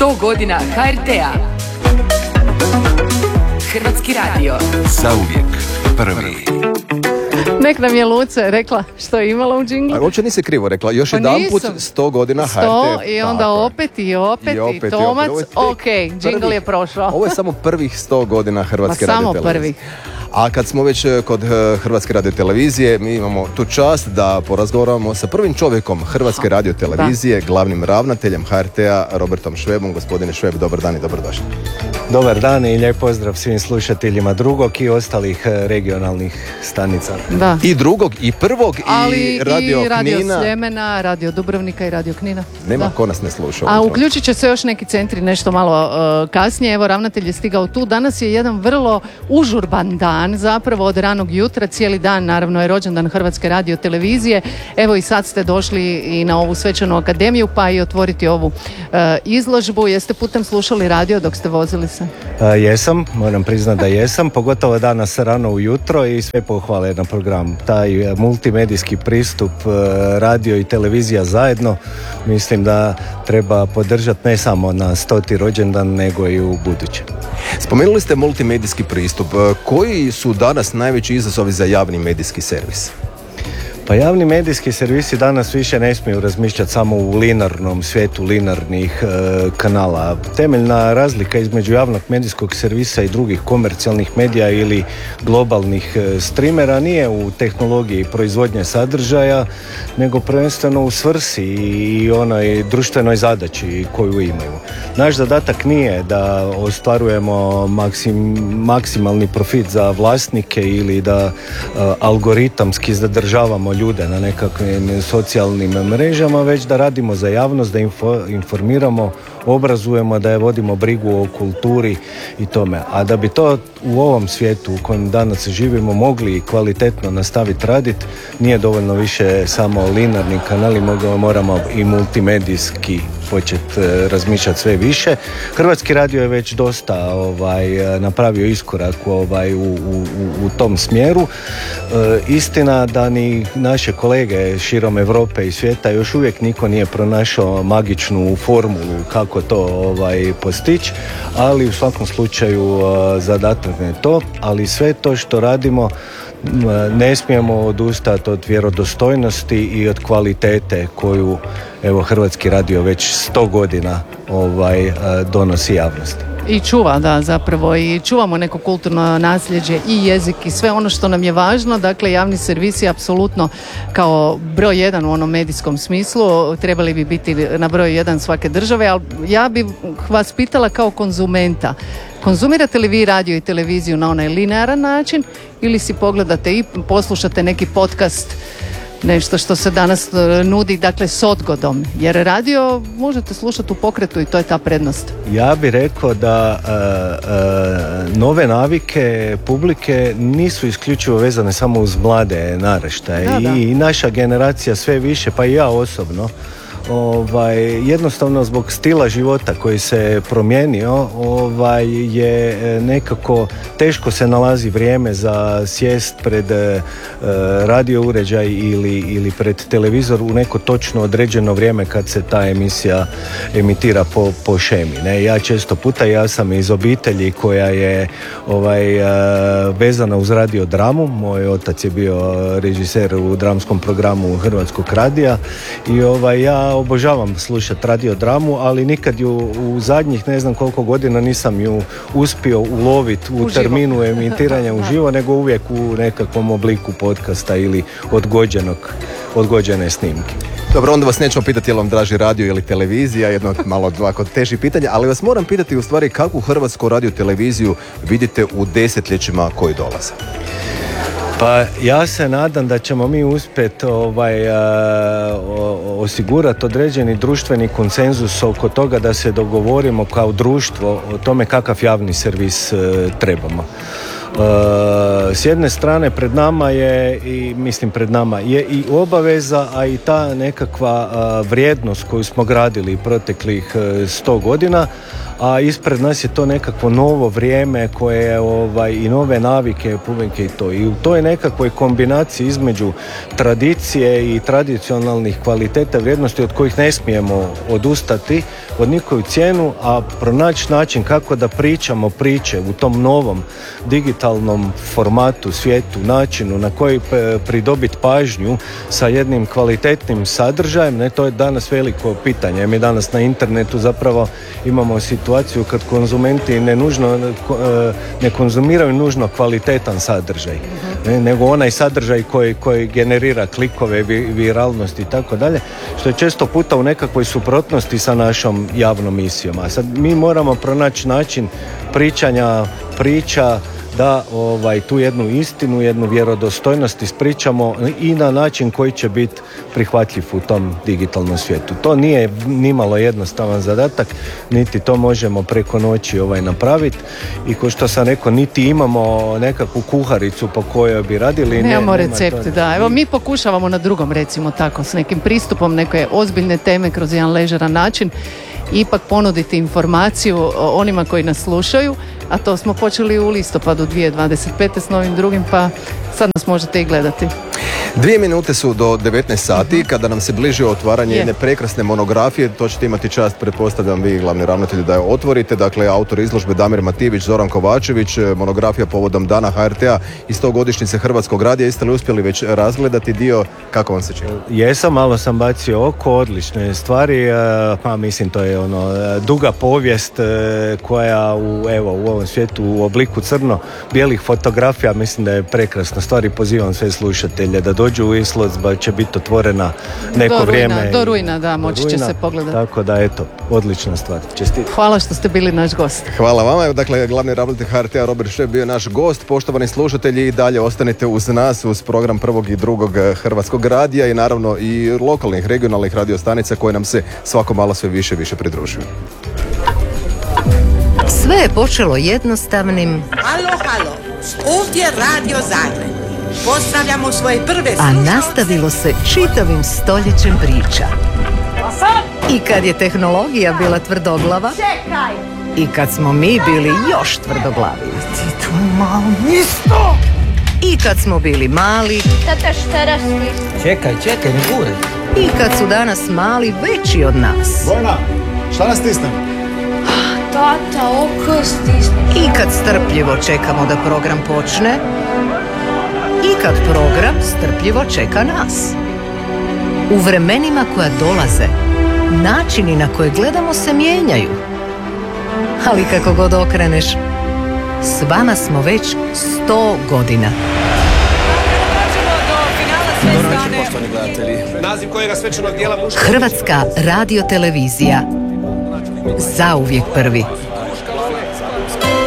100 godina HRT-a. Hrvatski radio. Zauvijek prvi. Nek nam je Luce rekla što je imala u džinglu. A uopće nisi krivo rekla, još jedan put 100 godina HRT. 100 i onda opet i Tomac, ok, džingl je prošao. Ovo je samo prvih 100 godina Hrvatske radiotelevizije. Samo prvih. A kad smo već kod Hrvatske radiotelevizije, mi imamo tu čast da porazgovaramo sa prvim čovjekom Hrvatske radiotelevizije, glavnim ravnateljem HRT-a Robertom Švebom. Gospodine Šveb, dobar dan i dobrodošli. Dobar dan i lijep pozdrav svim slušateljima Drugog i ostalih regionalnih stanica. Da. I Drugog, i Prvog, ali i Radio Knina. Radio Sljemena, Radio Dubrovnika i Radio Knina. Nema ko nas ne sluša. A uključit će se još neki centri nešto malo kasnije. Evo, ravnatelj je stigao tu. Danas je jedan vrlo užurban dan, zapravo od ranog jutra, cijeli dan naravno je rođendan Hrvatske radiotelevizije. Evo i sad ste došli i na ovu svečanu akademiju pa i otvoriti ovu izložbu. Jeste putem slušali radio dok ste vozili se? Jesam, moram priznati da jesam, pogotovo danas rano ujutro i sve pohvale na program. Taj multimedijski pristup, radio i televizija zajedno, mislim da treba podržati ne samo na 100. rođendan, nego i u buduće. Spomenuli ste multimedijski pristup. Koji su danas najveći izazovi za javni medijski servis? Pa javni medijski servisi danas više ne smiju razmišljati samo u linearnom svijetu linearnih kanala. Temeljna razlika između javnog medijskog servisa i drugih komercijalnih medija ili globalnih streamera nije u tehnologiji proizvodnje sadržaja, nego prvenstveno u svrsi i onoj društvenoj zadaći koju imaju. Naš zadatak nije da ostvarujemo maksimalni profit za vlasnike ili da algoritamski zadržavamo ljude na nekakvim socijalnim mrežama, već da radimo za javnost, da informiramo, obrazujemo, da je vodimo brigu o kulturi i tome. A da bi to u ovom svijetu u kojem danas živimo mogli kvalitetno nastaviti raditi, nije dovoljno više samo linearni kanali, moramo i multimedijski početi razmišljati sve više. Hrvatski radio je već dosta napravio iskorak u tom smjeru. Istina da ni naše kolege širom Europe i svijeta još uvijek niko nije pronašao magičnu formulu kako to postići, ali u svakom slučaju zadatak je to, ali sve to što radimo ne smijemo odustati od vjerodostojnosti i od kvalitete koju evo Hrvatski radio već 100 godina donosi javnosti. I čuva, da, zapravo i čuvamo neko kulturno nasljeđe i jezik i sve ono što nam je važno. Dakle, javni servis je apsolutno kao broj 1 u onom medijskom smislu, trebali bi biti na broju 1 svake države, ali ja bih vas pitala kao konzumenta, konzumirate li vi radio i televiziju na onaj linearan način ili si pogledate i poslušate neki podcast, nešto što se danas nudi, dakle, s odgodom, jer radio možete slušati u pokretu i to je ta prednost. Ja bih rekao da nove navike publike nisu isključivo vezane samo uz mlade naraštaje i naša generacija sve više, pa i ja osobno, jednostavno zbog stila života koji se promijenio, je nekako teško se nalazi vrijeme za sjest pred radio uređaj ili pred televizor u neko točno određeno vrijeme kad se ta emisija emitira po šemi. Ne? Ja često puta, ja sam iz obitelji koja je vezana uz radio dramu. Moj otac je bio režiser u dramskom programu Hrvatskog radija i ja obožavam slušati radio dramu, ali nikad ju u zadnjih ne znam koliko godina nisam ju uspio uloviti u terminu emitiranja uživo, nego uvijek u nekakvom obliku podcasta ili odgođene snimke. Dobro, onda vas nećemo pitati je li vam draži radio ili televizija, jedno malo ovako teži pitanje, ali vas moram pitati u stvari kakvu Hrvatsku radioteleviziju vidite u desetljećima koji dolaze. Pa ja se nadam da ćemo mi uspjeti osigurati određeni društveni konsenzus oko toga da se dogovorimo kao društvo o tome kakav javni servis trebamo. S jedne strane pred nama je i obaveza, a i ta nekakva vrijednost koju smo gradili proteklih 100 godina, a ispred nas je to nekakvo novo vrijeme koje je i nove navike, pubenke i to. I u toj nekakvoj kombinaciji između tradicije i tradicionalnih kvaliteta vrijednosti od kojih ne smijemo odustati od nikoju cijenu, a pronaći način kako da pričamo priče u tom novom digitalnom formatu, svijetu, načinu na koji pridobiti pažnju sa jednim kvalitetnim sadržajem, to je danas veliko pitanje. Mi danas na internetu zapravo imamo situaciju kad konzumenti ne konzumiraju nužno kvalitetan sadržaj, nego onaj sadržaj koji generira klikove, viralnost i tako dalje, što je često puta u nekakvoj suprotnosti sa našom javnom misijom. A sad mi moramo pronaći način priča da tu jednu istinu, jednu vjerodostojnost ispričamo i na način koji će biti prihvatljiv u tom digitalnom svijetu. To nije nimalo jednostavan zadatak, niti to možemo preko noći napraviti, i kao što sam rekao, niti imamo nekakvu kuharicu po kojoj bi radili. Nemamo recepte, da. Evo mi pokušavamo na drugom, recimo tako, s nekim pristupom neke ozbiljne teme kroz jedan ležeran način ipak ponuditi informaciju onima koji nas slušaju, a to smo počeli u listopadu 2025. s novim drugim, pa sad nas možete i gledati. 2 minute su do 19 sati, kada nam se bliži otvaranje jedne prekrasne monografije. To ćete imati čast, pretpostavljam vi, glavni ravnatelji, da je otvorite. Dakle, autor izložbe Damir Matijević, Zoran Kovačević, monografija povodom Dana HRT-a i 100-godišnjice Hrvatskog radija. Jeste li uspjeli već razgledati dio? Kako vam se čini? Jesam, malo sam bacio oko, odlične stvari. Pa mislim, to je duga povijest koja u ovom svijetu u obliku crno-bijelih fotografija, mislim da je prekrasna stvar i pozivam sve slušatelje da dođu u izložba, će biti otvorena neko vrijeme. Do rujna, da, moći će se pogledati. Tako da, eto, odlična stvar. Čestit. Hvala što ste bili naš gost. Hvala vama. Dakle, glavni ravnatelj HRT-a Robert Šveb bio naš gost. Poštovani slušatelji, i dalje ostanite uz nas, uz program prvog i drugog Hrvatskog radija i naravno i lokalnih, regionalnih radiostanica koje nam se svako malo sve više pridružuju. Sve je počelo jednostavnim. Halo, ovdje Radio Zagreb. Pozdravljamo svoje prve slušalce. A nastavilo se čitavim stoljećem priča. I kad je tehnologija bila tvrdoglava, i kad smo mi bili još tvrdoglavi. Ti tu malo isto! I kad smo bili mali. Tata, šta rastiš? Čekaj, ne gure. I kad su danas mali veći od nas. Vojna, šta nas stisnem? Tata, oko stisneš. I kad strpljivo čekamo da program počne. I kad program strpljivo čeka nas. U vremenima koja dolaze, načini na koje gledamo se mijenjaju. Ali kako god okreneš, s vama smo već 100 godina. Hrvatska radiotelevizija. Zauvijek prvi.